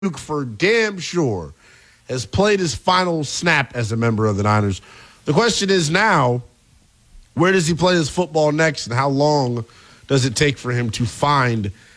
Duke for damn sure has played his final snap as a member of the Niners. The question is now, where does he play his football next, and how long does it take for him to find